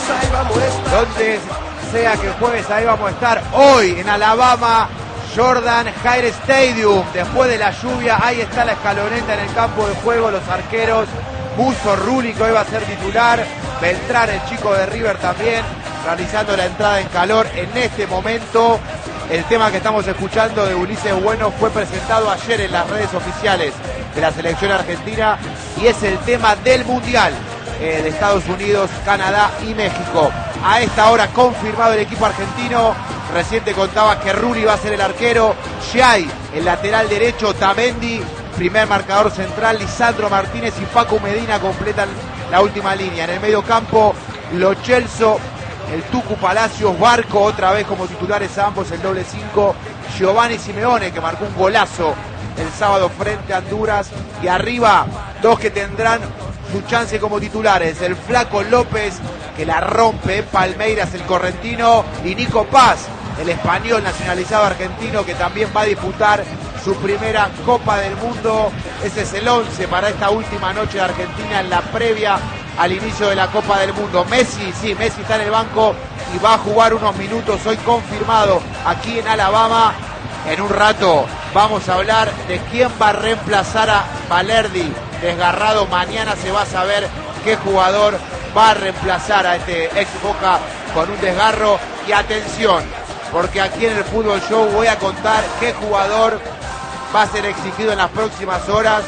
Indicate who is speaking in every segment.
Speaker 1: Donde sea que juegues, ahí vamos a estar. Hoy en Alabama, Jordan Hare Stadium. Después de la lluvia, ahí está la escaloneta en el campo de juego. Los arqueros, Buzo, Rulli, que hoy va a ser titular. Beltrán, el chico de River, también realizando la entrada en calor. En este momento, el tema que estamos escuchando de Ulises Bueno fue presentado ayer en las redes oficiales de la selección argentina y es el tema del Mundial de Estados Unidos, Canadá y México. A esta hora confirmado el equipo argentino. Recién te contaba que Rulli va a ser el arquero, Giai el lateral derecho, Tamendi primer marcador central, Lisandro Martínez y Facu Medina completan la última línea. En el medio campo, Lo Celso, el Tucu Palacios, Barco otra vez como titulares a ambos, el doble 5, Giovanni Simeone que marcó un golazo el sábado frente a Honduras, y arriba dos que tendrán su chance como titulares, el Flaco López que la rompe, Palmeiras el correntino, y Nico Paz el español nacionalizado argentino que también va a disputar su primera Copa del Mundo. Ese es el 11 para esta última noche de Argentina en la previa al inicio de la Copa del Mundo. Messi está en el banco y va a jugar unos minutos, hoy confirmado aquí en Alabama. En un rato vamos a hablar de quién va a reemplazar a Balerdi desgarrado. Mañana se va a saber qué jugador va a reemplazar a este ex Boca con un desgarro. Y atención, porque aquí en el Fútbol Show voy a contar qué jugador va a ser exigido en las próximas horas,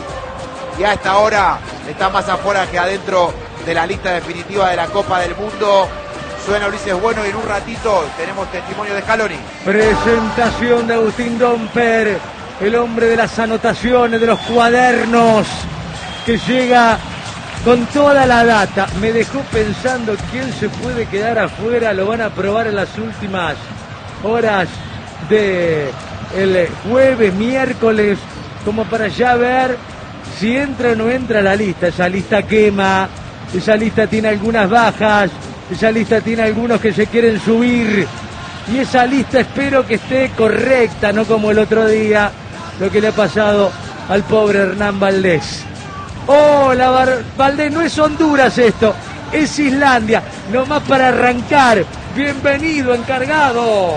Speaker 1: y a esta hora está más afuera que adentro de la lista definitiva de la Copa del Mundo. Suena Ulises Bueno y en un ratito tenemos testimonio de Scaloni.
Speaker 2: Presentación de Agustín Domper, el hombre de las anotaciones, de los cuadernos, que llega con toda la data. Me dejó pensando quién se puede quedar afuera. Lo van a probar en las últimas horas de el jueves, miércoles, como para ya ver si entra o no entra la lista. Esa lista quema, esa lista tiene algunas bajas, esa lista tiene algunos que se quieren subir, y esa lista espero que esté correcta, no como el otro día lo que le ha pasado al pobre Hernán Valdés. Valdés, no es Honduras esto, es Islandia, nomás para arrancar. Bienvenido, encargado.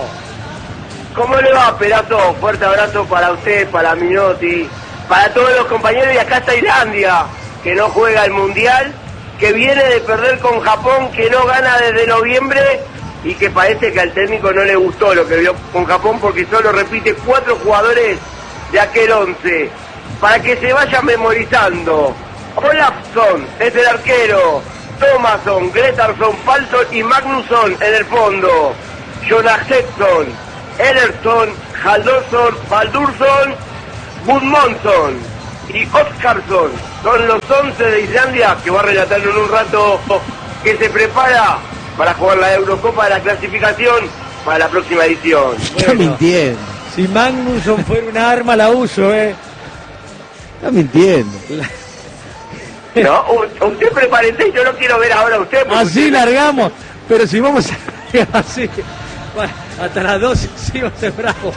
Speaker 3: ¿Cómo le va, Perazo? Fuerte abrazo para usted, para Minotti, para todos los compañeros. Y acá está Islandia, que no juega el Mundial, que viene de perder con Japón, que no gana desde noviembre, y que parece que al técnico no le gustó lo que vio con Japón, porque solo repite 4 jugadores de aquel 11, para que se vaya memorizando. Olafsson es el arquero, Thomasson, Gretarsson, Palsson y Magnusson en el fondo, Jonas Hexon, Ederson, Haldorsson, Baldursson, Gudmundsson y Oskarsson son los 11 de Islandia, que va a relatar en un rato, que se prepara para jugar la Eurocopa de la clasificación para la próxima edición.
Speaker 2: Está mintiendo. Si Magnusson fuera un arma, la uso, Está mintiendo.
Speaker 3: No, usted prepárese, yo no quiero ver ahora a usted.
Speaker 2: Así usted... largamos, pero si vamos a... así, bueno, hasta las 12 sí va a ser bravo,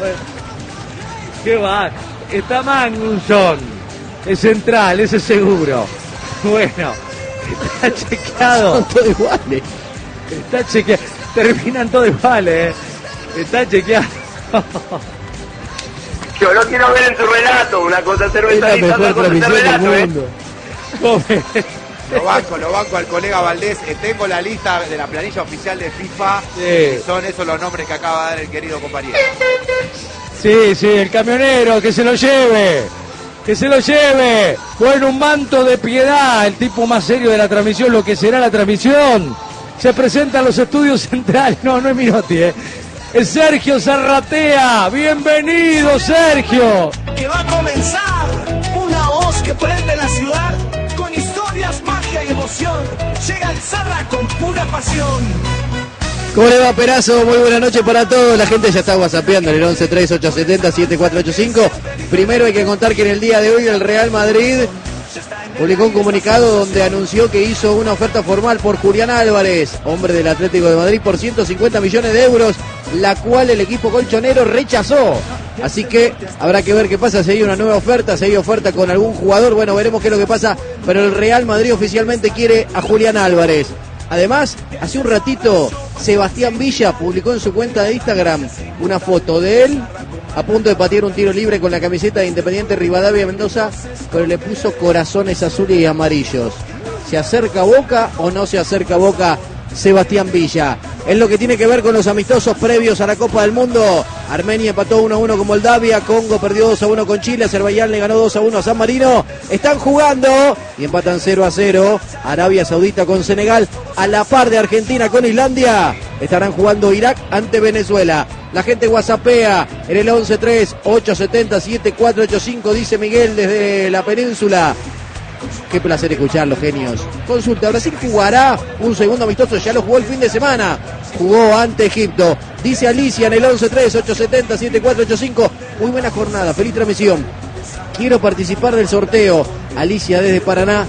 Speaker 2: Qué va. Está Magnusson, es central, ese es seguro. Bueno, está chequeado.
Speaker 4: Son todos iguales.
Speaker 2: Está chequeado. Terminan todos iguales, Está chequeado.
Speaker 3: Yo lo quiero ver en su relato. Una cosa cerveza y otra cosa en relato,
Speaker 1: Lo banco al colega Valdés. Tengo la lista de la planilla oficial de FIFA. Sí. Son esos los nombres que acaba de dar el querido compañero.
Speaker 2: Sí, el camionero, que se lo lleve. Que se lo lleve. Con un manto de piedad, el tipo más serio de la transmisión, lo que será la transmisión. Se presentan los estudios centrales. No es Minotti, Es Sergio Zarratea. Bienvenido, Sergio.
Speaker 5: Que va a comenzar una voz que prende la ciudad. Historias, magia y emoción. Llega el Zarra con pura pasión.
Speaker 4: ¿Cómo le va, Perazo? Muy buena noche para todos. La gente ya está whatsappeando en el 1138707485. Primero hay que contar que en el día de hoy el Real Madrid publicó un comunicado donde anunció que hizo una oferta formal por Julián Álvarez, hombre del Atlético de Madrid, por 150 millones de euros, la cual el equipo colchonero rechazó. Así que habrá que ver qué pasa, si hay una nueva oferta, si hay oferta con algún jugador. Bueno, veremos qué es lo que pasa, pero el Real Madrid oficialmente quiere a Julián Álvarez. Además, hace un ratito, Sebastián Villa publicó en su cuenta de Instagram una foto de él a punto de patear un tiro libre con la camiseta de Independiente Rivadavia Mendoza, pero le puso corazones azules y amarillos. ¿Se acerca Boca o no se acerca Boca Sebastián Villa? Es lo que tiene que ver con los amistosos previos a la Copa del Mundo. Armenia empató 1-1 con Moldavia, Congo perdió 2-1 con Chile, Azerbaiyán le ganó 2-1 a San Marino. Están jugando y empatan 0-0. Arabia Saudita con Senegal, a la par de Argentina con Islandia. Estarán jugando Irak ante Venezuela. La gente whatsappea en el 11-3-870-7485, dice Miguel desde la península. Qué placer escucharlos, genios. Consulta, Brasil jugará un segundo amistoso, ya lo jugó el fin de semana. Jugó ante Egipto. Dice Alicia en el 11-3-870-7485. Muy buena jornada, feliz transmisión. Quiero participar del sorteo. Alicia desde Paraná,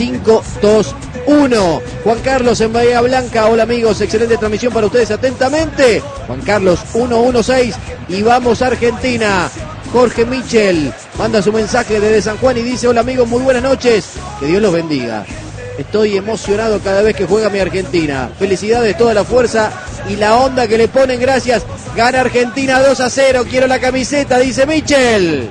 Speaker 4: 521. Juan Carlos en Bahía Blanca. Hola amigos, excelente transmisión para ustedes atentamente. Juan Carlos 116 y vamos a Argentina. Jorge Michel manda su mensaje desde San Juan y dice: hola amigos, muy buenas noches, que Dios los bendiga. Estoy emocionado cada vez que juega mi Argentina. Felicidades, toda la fuerza y la onda que le ponen, gracias. Gana Argentina 2-0, quiero la camiseta, dice Michel.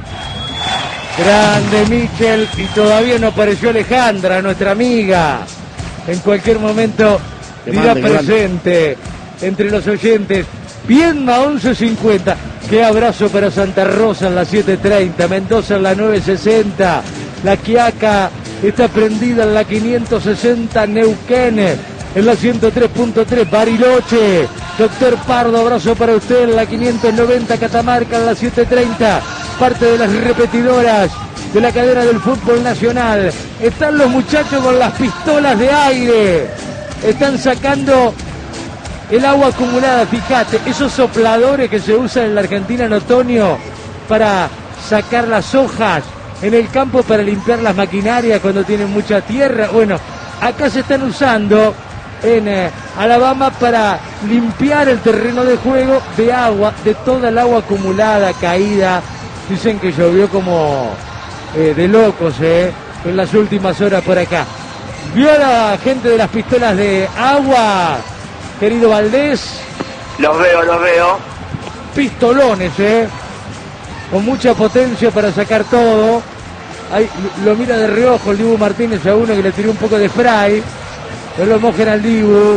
Speaker 2: Grande Michel, y todavía no apareció Alejandra, nuestra amiga. En cualquier momento dirá presente entre los oyentes. Viedma 11.50. Qué abrazo para Santa Rosa en la 7.30, Mendoza en la 9.60, La Quiaca está prendida en la 560, Neuquén en la 103.3, Bariloche. Doctor Pardo, abrazo para usted en la 590, Catamarca en la 7.30, parte de las repetidoras de la cadena del fútbol nacional. Están los muchachos con las pistolas de aire, están sacando el agua acumulada, fíjate, esos sopladores que se usan en la Argentina en otoño para sacar las hojas en el campo para limpiar las maquinarias cuando tienen mucha tierra. Bueno, acá se están usando en Alabama para limpiar el terreno de juego de agua, de toda el agua acumulada, caída. Dicen que llovió como de locos en las últimas horas por acá. ¿Vio a la gente de las pistolas de agua, querido Valdés?
Speaker 3: Los veo.
Speaker 2: Pistolones, con mucha potencia para sacar todo. Ahí lo mira de reojo el Dibu Martínez a uno que le tiró un poco de spray. No lo mojen al Dibu.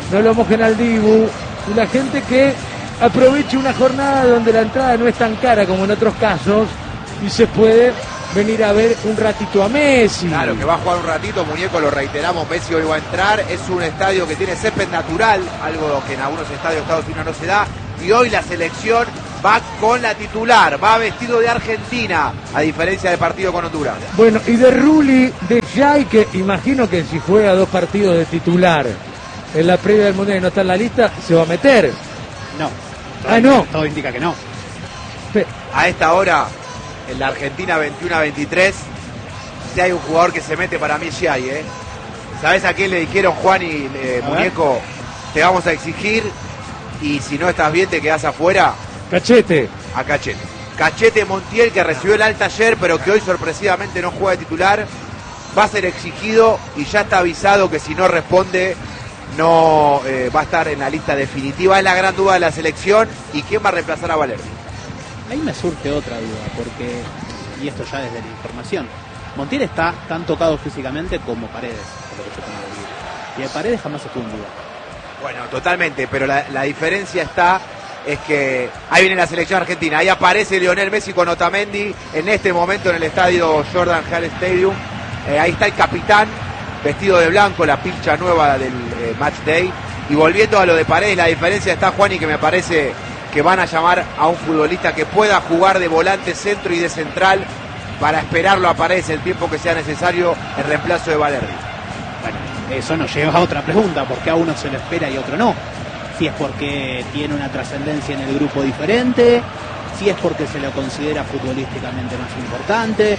Speaker 2: Y la gente que aproveche una jornada donde la entrada no es tan cara como en otros casos y se puede venir a ver un ratito a Messi.
Speaker 1: Claro, que va a jugar un ratito, muñeco, lo reiteramos, Messi hoy va a entrar. Es un estadio que tiene césped natural, algo que en algunos estadios de Estados Unidos no se da. Y hoy la selección va con la titular, va vestido de Argentina, a diferencia del partido con Honduras.
Speaker 2: Bueno, y de Rulli, de Jai, que imagino que si juega 2 partidos de titular en la previa del Mundial y no está en la lista, se va a meter.
Speaker 6: No.
Speaker 2: No.
Speaker 6: Todo indica que no.
Speaker 1: A esta hora, en la Argentina 21-23, si hay un jugador que se mete, para mí sí hay, ¿Sabes a quién le dijeron, Juan y muñeco? Te vamos a exigir y si no estás bien te quedás afuera.
Speaker 2: Cachete.
Speaker 1: A Cachete. Cachete Montiel, que recibió el alta ayer, pero que hoy sorpresivamente no juega de titular, va a ser exigido y ya está avisado que si no responde no va a estar en la lista definitiva. Es la gran duda de la selección. ¿Y quién va a reemplazar a Valerdi?
Speaker 6: Ahí me surge otra duda, porque, y esto ya desde la información, Montiel está tan tocado físicamente como Paredes, por lo que yo tengo entendido. Y de Paredes jamás estuvo en duda.
Speaker 1: Bueno, totalmente, pero la diferencia es que ahí viene la selección argentina, ahí aparece Lionel Messi con Otamendi en este momento en el estadio Jordan Hall Stadium. Ahí está el capitán vestido de blanco, la pincha nueva del Match Day. Y volviendo a lo de Paredes, la diferencia está, Juan, y que me parece que van a llamar a un futbolista que pueda jugar de volante, centro y de central para esperarlo a Paredes el tiempo que sea necesario en reemplazo de Valerdi.
Speaker 6: Bueno, eso nos lleva a otra pregunta, ¿por qué a uno se lo espera y a otro no? Si es porque tiene una trascendencia en el grupo diferente, si es porque se lo considera futbolísticamente más importante.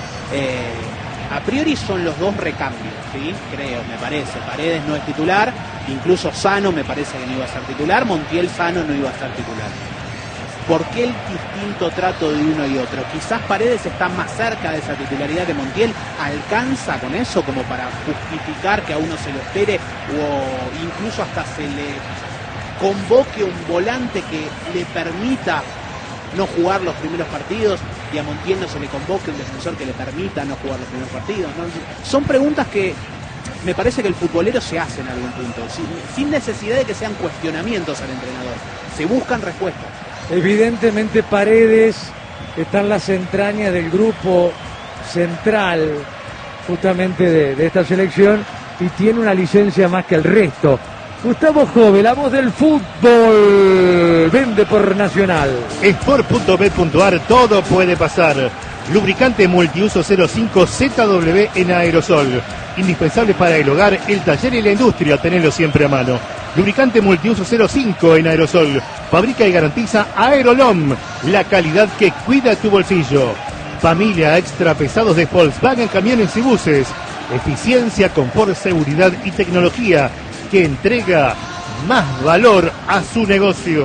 Speaker 6: A priori son los dos recambios, ¿sí? Creo, me parece. Paredes no es titular, incluso Sano me parece que no iba a ser titular, Montiel Sano no iba a ser titular. ¿Por qué el distinto trato de uno y otro? Quizás Paredes está más cerca de esa titularidad que Montiel. ¿Alcanza con eso como para justificar que a uno se lo espere o incluso hasta se le convoque un volante que le permita no jugar los primeros partidos y a Montiel no se le convoque un defensor que le permita no jugar los primeros partidos? ¿No? Son preguntas que me parece que el futbolero se hace en algún punto, sin necesidad de que sean cuestionamientos al entrenador. Se buscan respuestas.
Speaker 2: Evidentemente Paredes está en las entrañas del grupo central justamente de esta selección y tiene una licencia más que el resto. Gustavo Jove, la voz del fútbol, vende por Nacional.
Speaker 7: Sport.bet.ar, todo puede pasar. Lubricante multiuso 05 ZW en aerosol. Indispensable para el hogar, el taller y la industria, tenelo siempre a mano. Lubricante multiuso 05 en aerosol. Fabrica y garantiza Aerolom, la calidad que cuida tu bolsillo. Familia extra pesados de Volkswagen Camiones y Buses. Eficiencia, confort, seguridad y tecnología que entrega más valor a su negocio.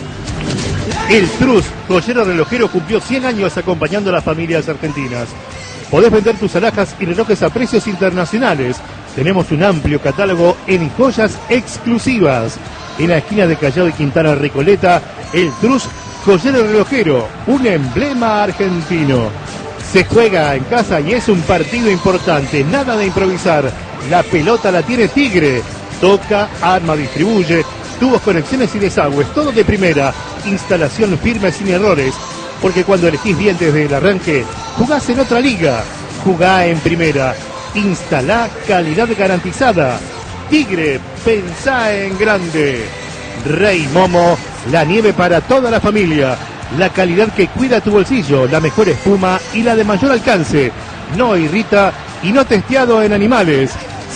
Speaker 7: El Trust, joyero relojero, cumplió 100 años acompañando a las familias argentinas. Podés vender tus alhajas y relojes a precios internacionales. Tenemos un amplio catálogo en joyas exclusivas. En la esquina de Callao y Quintana Recoleta, el Trust, joyero relojero, un emblema argentino. Se juega en casa y es un partido importante, nada de improvisar. La pelota la tiene Tigre. Toca, arma, distribuye, tubos, conexiones y desagües, todo de primera. Instalación firme sin errores, porque cuando elegís bien desde el arranque, jugás en otra liga. Jugá en primera. Instalá calidad garantizada. Tigre, pensá en grande. Rey Momo, la nieve para toda la familia. La calidad que cuida tu bolsillo, la mejor espuma y la de mayor alcance. No irrita y no testeado en animales.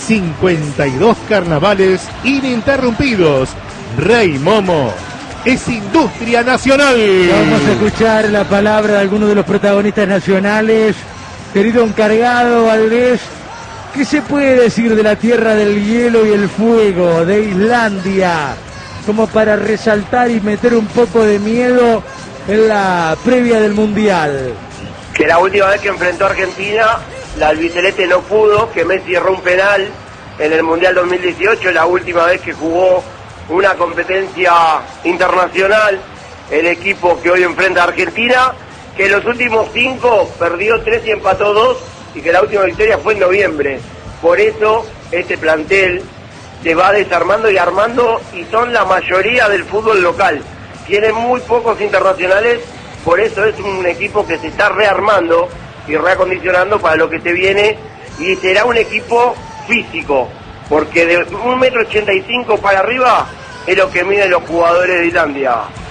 Speaker 7: 52 carnavales ininterrumpidos. Rey Momo es industria nacional.
Speaker 2: Vamos a escuchar la palabra de algunos de los protagonistas nacionales. Querido encargado Valdés, ¿qué se puede decir de la tierra del hielo y el fuego, de Islandia, como para resaltar y meter un poco de miedo en la previa del Mundial?
Speaker 3: Que la última vez que enfrentó a Argentina, la albiceleste no pudo, que Messi erró un penal en el Mundial 2018, la última vez que jugó una competencia internacional el equipo que hoy enfrenta a Argentina, que los últimos 5 perdió 3 y empató 2, y que la última victoria fue en noviembre. Por eso este plantel se va desarmando y armando, y son la mayoría del fútbol local. Tiene muy pocos internacionales, por eso es un equipo que se está rearmando y reacondicionando para lo que se viene, y será un equipo físico, porque de 1,85 m para arriba es lo que miden los jugadores de Islandia.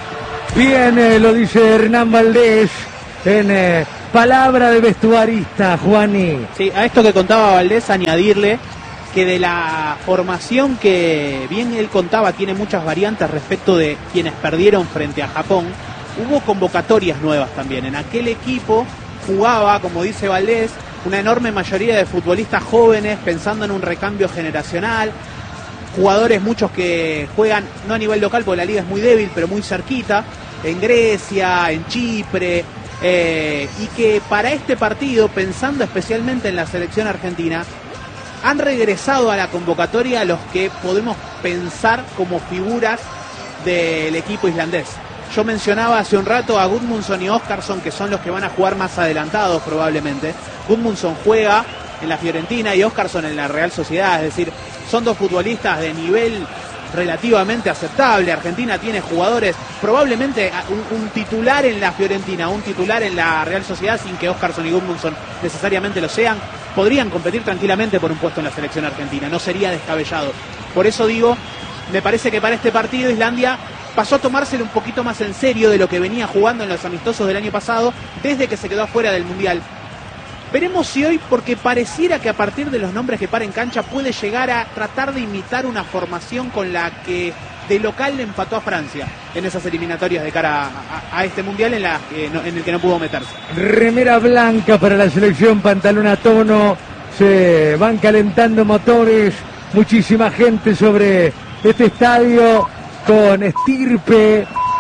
Speaker 2: Bien, lo dice Hernán Valdés en palabra de vestuarista, Juaní.
Speaker 6: Sí, a esto que contaba Valdés, añadirle que de la formación que bien él contaba tiene muchas variantes respecto de quienes perdieron frente a Japón. Hubo convocatorias nuevas también. En aquel equipo jugaba, como dice Valdés, una enorme mayoría de futbolistas jóvenes pensando en un recambio generacional, jugadores muchos que juegan no a nivel local porque la liga es muy débil, pero muy cerquita, en Grecia, en Chipre, y que para este partido, pensando especialmente en la selección argentina, han regresado a la convocatoria los que podemos pensar como figuras del equipo islandés. Yo mencionaba hace un rato a Gudmundsson y Óskarsson, que son los que van a jugar más adelantados probablemente. Gudmundsson juega en la Fiorentina y Óskarsson en la Real Sociedad, es decir, son dos futbolistas de nivel relativamente aceptable. Argentina tiene jugadores, probablemente un titular en la Fiorentina, un titular en la Real Sociedad, sin que Óskarsson y Gudmundsson necesariamente lo sean, podrían competir tranquilamente por un puesto en la selección argentina, no sería descabellado. Por eso digo, me parece que para este partido Islandia pasó a tomárselo un poquito más en serio de lo que venía jugando en los amistosos del año pasado, desde que se quedó afuera del Mundial. Veremos si hoy, porque pareciera que a partir de los nombres que para en cancha puede llegar a tratar de imitar una formación con la que de local le empató a Francia en esas eliminatorias de cara a este Mundial en el que no pudo meterse.
Speaker 2: Remera blanca para la selección, pantalón a tono, se van calentando motores, muchísima gente sobre este estadio con estirpe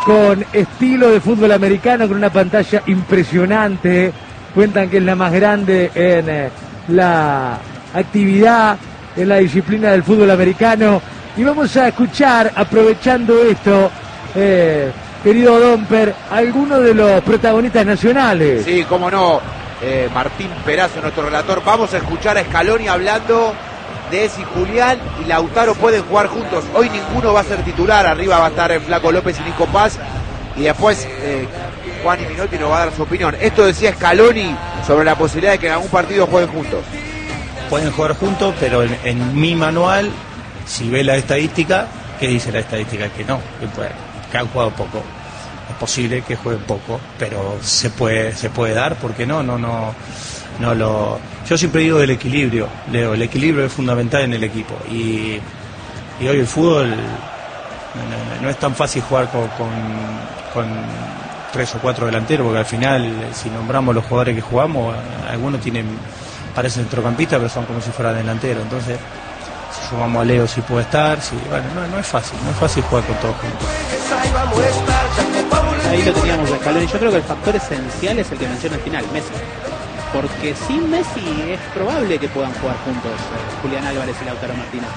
Speaker 2: con estilo de fútbol americano, con una pantalla impresionante. Cuentan que es la más grande en la actividad, en la disciplina del fútbol americano. Y vamos a escuchar, aprovechando esto, querido Domper, algunos de los protagonistas nacionales.
Speaker 1: Sí, cómo no, Martín Perazo, nuestro relator. Vamos a escuchar a Scaloni hablando de si Julián y Lautaro pueden jugar juntos. Hoy ninguno va a ser titular, arriba va a estar Flaco López y Nico Paz, y después Juan y Minotti nos va a dar su opinión. Esto decía Scaloni sobre la posibilidad de que en algún partido jueguen juntos.
Speaker 8: Pueden jugar juntos, pero en mi manual, si ve la estadística, ¿qué dice la estadística? Que no, que han jugado poco. Es posible que jueguen poco, pero se puede dar, ¿por qué no? Yo siempre digo del equilibrio, Leo, el equilibrio es fundamental en el equipo, y hoy el fútbol no es tan fácil jugar con 3 o 4 delanteros, porque al final, si nombramos los jugadores que jugamos, algunos parecen centrocampistas, pero son como si fueran delanteros. Entonces, si sumamos a Leo, si puede estar, no es fácil jugar con todos juntos.
Speaker 6: Ahí lo teníamos de Scaloni. Yo creo que el factor esencial es el que menciona al final, Messi. Porque sin Messi es probable que puedan jugar juntos Julián Álvarez y Lautaro Martínez.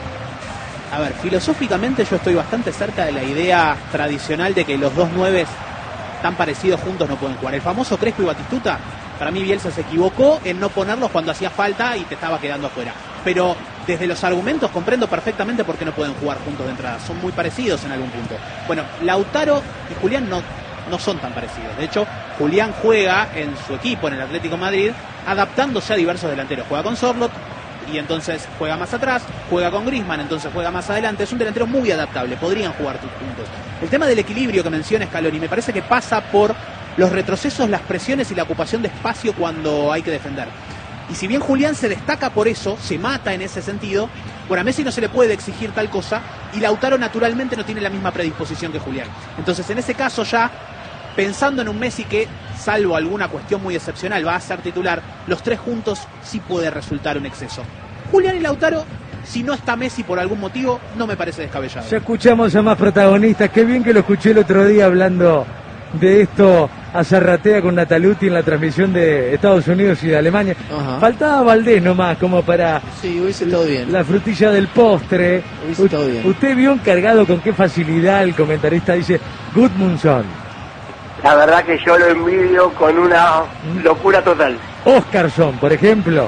Speaker 6: A ver, filosóficamente yo estoy bastante cerca de la idea tradicional de que los dos nueves tan parecidos juntos no pueden jugar. El famoso Crespo y Batistuta, para mí Bielsa se equivocó en no ponerlos cuando hacía falta y te estaba quedando afuera. Pero desde los argumentos comprendo perfectamente por qué no pueden jugar juntos de entrada. Son muy parecidos en algún punto. Bueno, Lautaro y Julián no son tan parecidos. De hecho, Julián juega en su equipo, en el Atlético de Madrid, adaptándose a diversos delanteros. Juega con Sorloth y entonces juega más atrás, juega con Griezmann, entonces juega más adelante. Es un delantero muy adaptable, podrían jugar juntos. El tema del equilibrio que menciona Scaloni me parece que pasa por los retrocesos, las presiones y la ocupación de espacio cuando hay que defender. Y si bien Julián se destaca por eso, se mata en ese sentido, bueno, a Messi no se le puede exigir tal cosa, y Lautaro naturalmente no tiene la misma predisposición que Julián. Entonces, en ese caso ya, pensando en un Messi que, salvo alguna cuestión muy excepcional, va a ser titular, los tres juntos sí puede resultar un exceso. Julián y Lautaro, si no está Messi por algún motivo, no me parece descabellado.
Speaker 2: Ya escuchamos a más protagonistas. Qué bien que lo escuché el otro día hablando de esto a Zarratea con Nataluti en la transmisión de Estados Unidos y de Alemania.
Speaker 4: Ajá.
Speaker 2: Faltaba Valdés nomás, como para
Speaker 4: Sí, hubiese todo bien.
Speaker 2: la frutilla del postre.
Speaker 4: Hubiese todo bien.
Speaker 2: Usted vio encargado con qué facilidad el comentarista dice Gudmundsson,
Speaker 3: La verdad que yo lo envidio con una locura total.
Speaker 2: Oscarsson, por ejemplo.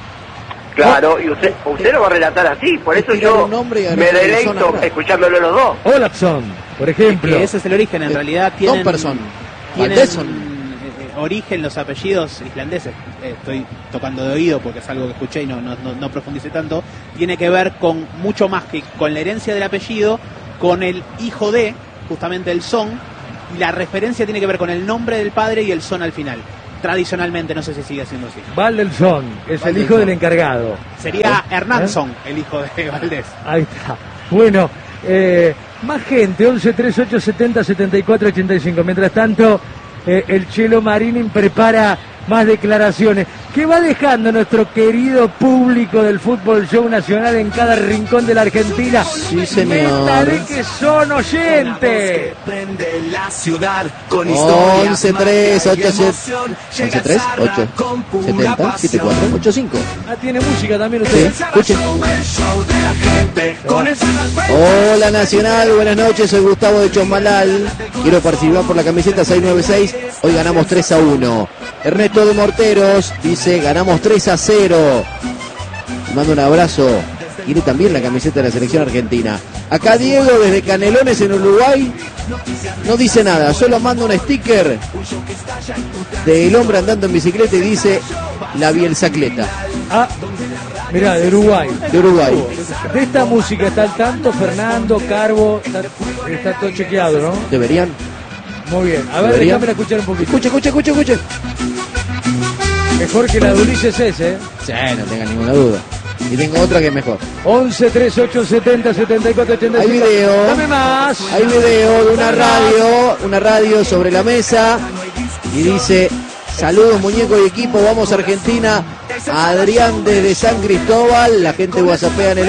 Speaker 3: Claro, y usted lo va a relatar así, por eso
Speaker 4: Tirar
Speaker 3: yo
Speaker 4: un nombre y
Speaker 3: me
Speaker 4: agregar una
Speaker 3: deleito
Speaker 4: persona atrás.
Speaker 3: escuchándolo los dos.
Speaker 2: Olafsson, por ejemplo.
Speaker 6: Que ese es el origen, en realidad tienen
Speaker 4: Tomperson,
Speaker 6: tienen
Speaker 4: Valdesson.
Speaker 6: origen los apellidos islandeses. Estoy tocando de oído porque es algo que escuché y no profundicé tanto. Tiene que ver con mucho más que con la herencia del apellido, con el hijo de, justamente el son, y la referencia tiene que ver con el nombre del padre y el son al final. Tradicionalmente, no sé si sigue siendo así.
Speaker 2: Valdelsson es el hijo del encargado.
Speaker 6: Sería Hernansson, el hijo de Valdés.
Speaker 2: Ahí está. Bueno, más gente, 11 38 70 74 85. Mientras tanto, el Chelo Marini prepara más declaraciones. ¿Qué va dejando nuestro querido público del Fútbol Show Nacional en cada rincón de la Argentina?
Speaker 4: Sí, señor.
Speaker 2: Meta de que son oyentes.
Speaker 4: 11 3 8 11 3 8 70 74 85.
Speaker 2: Ah, tiene música también
Speaker 4: Sí,
Speaker 2: usted.
Speaker 4: escuchen. Hola Nacional, buenas noches, soy Gustavo de Chosmalal. Quiero participar por la camiseta 696. Hoy ganamos 3-1. Ernesto de Morteros dice, ganamos 3-0. Le mando un abrazo. Quiere también la camiseta de la selección argentina. Acá Diego desde Canelones en Uruguay no dice nada, solo manda un sticker del hombre andando en bicicleta y dice la Bielsacleta.
Speaker 2: Ah, mirá, de Uruguay.
Speaker 4: De Uruguay.
Speaker 2: De esta música está al tanto Fernando, Carbo, está todo chequeado, ¿no?
Speaker 4: Deberían.
Speaker 2: Muy bien. A ver,
Speaker 4: ¿Deberían?
Speaker 2: déjame escuchar un poquito.
Speaker 4: Escuche.
Speaker 2: Mejor que la de Ulises ese, ¿eh?
Speaker 4: Sí, no tenga ninguna duda. Y tengo otra que es mejor.
Speaker 2: 11 38 70 74 85.
Speaker 4: Hay video.
Speaker 2: Dame más.
Speaker 4: Hay video de una radio sobre la mesa y dice, saludos muñeco y equipo, vamos Argentina, Adrián desde San Cristóbal. La gente whatsappea en el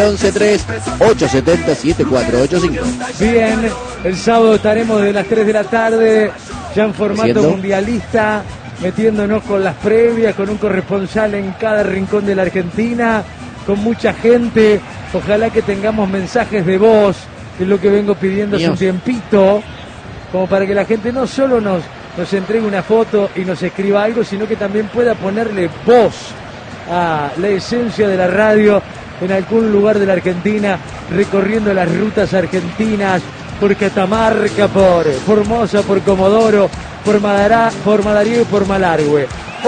Speaker 4: 11-3-870-7485.
Speaker 2: Bien, el sábado estaremos de las 3 de la tarde, ya en formato mundialista, metiéndonos con las previas, con un corresponsal en cada rincón de la Argentina, con mucha gente. Ojalá que tengamos mensajes de voz, que es lo que vengo pidiendo hace un tiempito, como para que la gente no solo nos entregue una foto y nos escriba algo, sino que también pueda ponerle voz a la esencia de la radio en algún lugar de la Argentina, recorriendo las rutas argentinas, por Catamarca, por Formosa, por Comodoro, por Madariaga y por Malargüe.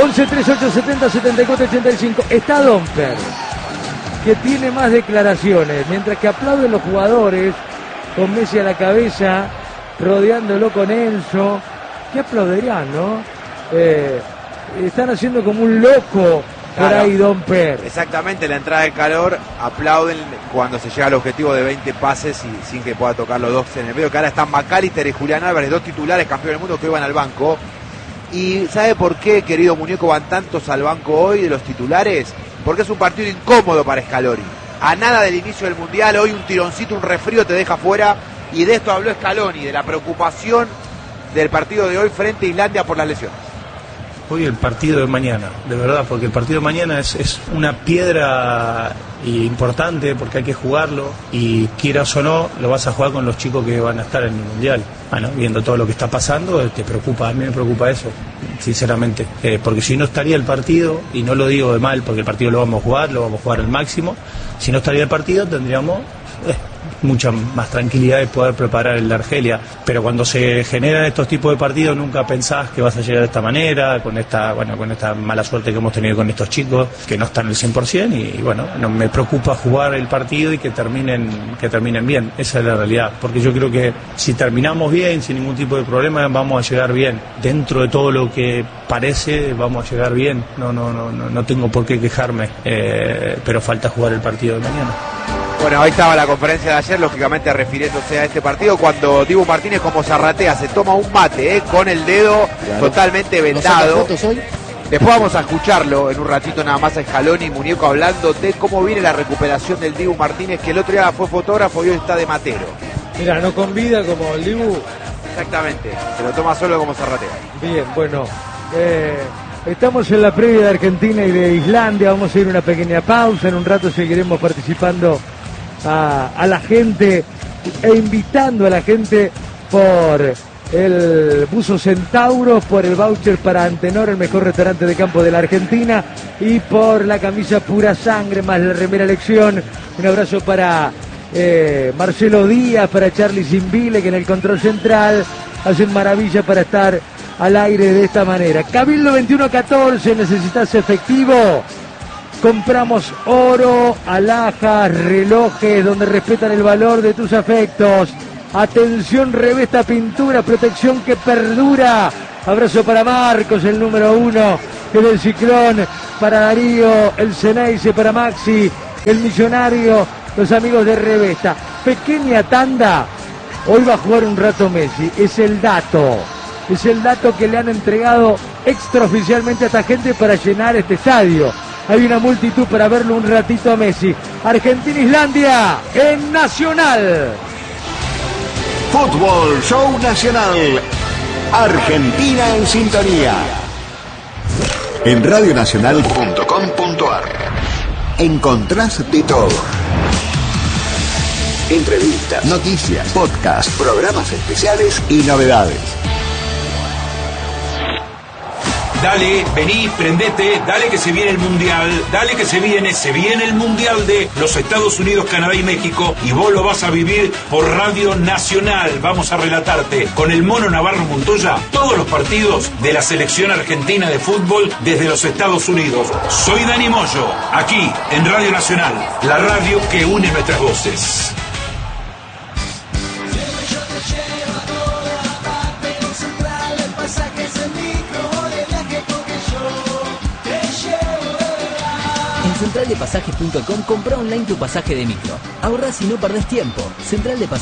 Speaker 2: 11-3870-7485. Está Domper, que tiene más declaraciones, mientras que aplauden los jugadores con Messi a la cabeza, rodeándolo con Enzo. ¿Qué aplaudirían, no? Están haciendo como un loco por ahí, Domper.
Speaker 1: Exactamente, la entrada de calor, aplauden cuando se llega al objetivo de 20 pases y sin que pueda tocar los dos en el medio, que ahora están McAllister y Julián Álvarez, dos titulares campeones del mundo que iban al banco. ¿Y sabe por qué, querido muñeco, van tantos al banco hoy de los titulares? Porque es un partido incómodo para Scaloni. A nada del inicio del Mundial, hoy un tironcito, un resfrío te deja fuera, y de esto habló Scaloni, de la preocupación del partido de hoy frente a Islandia por las lesiones.
Speaker 8: Hoy el partido de mañana, de verdad, porque el partido de mañana es una piedra importante, porque hay que jugarlo, y quieras o no, lo vas a jugar con los chicos que van a estar en el Mundial. Bueno, viendo todo lo que está pasando, te preocupa, a mí me preocupa eso, sinceramente, porque si no estaría el partido, y no lo digo de mal, porque el partido lo vamos a jugar al máximo, si no estaría el partido tendríamos mucha más tranquilidad de poder preparar el de Argelia, pero cuando se generan estos tipos de partidos nunca pensás que vas a llegar de esta manera, con esta mala suerte que hemos tenido con estos chicos que no están al 100%, y bueno, no me preocupa jugar el partido y que terminen bien, esa es la realidad, porque yo creo que si terminamos bien, sin ningún tipo de problema, vamos a llegar bien, dentro de todo lo que parece, vamos a llegar bien, no tengo por qué quejarme, pero falta jugar el partido de mañana.
Speaker 1: Bueno, ahí estaba la conferencia de ayer, lógicamente refiriéndose a este partido, cuando Dibu Martínez, como zarratea, se toma un mate con el dedo totalmente vendado. Después vamos a escucharlo en un ratito nada más a Scaloni y Muñeco hablando de cómo viene la recuperación del Dibu Martínez, que el otro día fue fotógrafo y hoy está de matero.
Speaker 2: Mira, no con vida como el Dibu.
Speaker 1: Exactamente, se lo toma solo como zarratea.
Speaker 2: Bien, bueno, estamos en la previa de Argentina y de Islandia, vamos a ir a una pequeña pausa, en un rato seguiremos participando a la gente e invitando a la gente por el buzo Centauro, por el voucher para Antenor, el mejor restaurante de campo de la Argentina, y por la camisa Pura Sangre más la remera Elección. Un abrazo para Marcelo Díaz, para Charlie Zimbile, que en el control central hacen maravilla para estar al aire de esta manera. Cabildo 2114, necesitas efectivo. Compramos oro, alhajas, relojes, donde respetan el valor de tus afectos. Atención, Revesta Pintura, protección que perdura. Abrazo para Marcos, el número 1, el del Ciclón, para Darío, el Ceneice, para Maxi, el Millonario, los amigos de Revesta. Pequeña tanda, hoy va a jugar un rato Messi, es el dato que le han entregado extraoficialmente a esta gente para llenar este estadio. Hay una multitud para verlo un ratito a Messi. Argentina-Islandia en Nacional.
Speaker 9: Fútbol Show Nacional. Argentina en sintonía. En radionacional.com.ar encontrás de todo. Entrevistas, noticias, podcast, programas especiales y novedades.
Speaker 10: Dale, vení, prendete, dale que se viene el Mundial, dale que se viene el Mundial de los Estados Unidos, Canadá y México, y vos lo vas a vivir por Radio Nacional. Vamos a relatarte con el Mono Navarro Montoya todos los partidos de la selección argentina de fútbol desde los Estados Unidos. Soy Dani Moyo, aquí en Radio Nacional, la radio que une nuestras voces.
Speaker 11: Centraldepasajes.com, compra online tu pasaje de micro. Ahorrás y no perdés tiempo.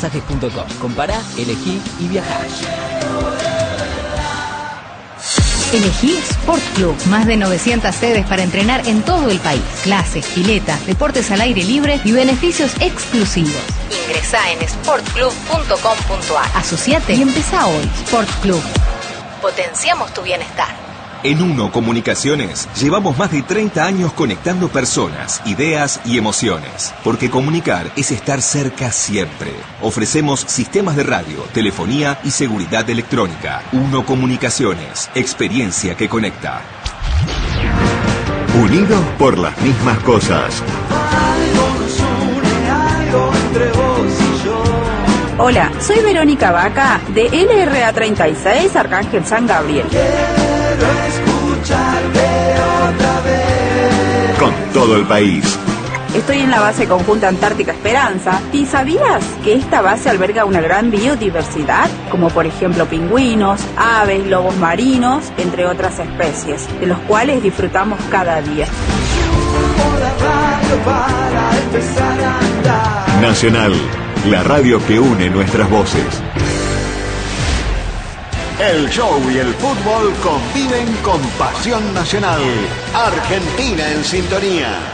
Speaker 11: Centraldepasajes.com. Compará, elegí y viajá.
Speaker 12: Elegí Sport Club. Más de 900 sedes para entrenar en todo el país. Clases, piletas, deportes al aire libre y beneficios exclusivos. Ingresá en sportclub.com.ar. Asociate y empezá hoy. Sport Club. Potenciamos tu bienestar.
Speaker 13: En Uno Comunicaciones llevamos más de 30 años conectando personas, ideas y emociones. Porque comunicar es estar cerca siempre. Ofrecemos sistemas de radio, telefonía y seguridad electrónica. Uno Comunicaciones, experiencia que conecta.
Speaker 9: Unidos por las mismas cosas.
Speaker 14: Hola, soy Verónica Vaca de LRA 36 Arcángel San Gabriel.
Speaker 9: Con todo el país.
Speaker 14: Estoy en la base conjunta Antártica Esperanza. ¿Y sabías que esta base alberga una gran biodiversidad? Como por ejemplo pingüinos, aves, lobos marinos, entre otras especies, de los cuales disfrutamos cada día.
Speaker 9: Nacional, la radio que une nuestras voces. El show y el fútbol conviven con pasión nacional. Argentina en sintonía.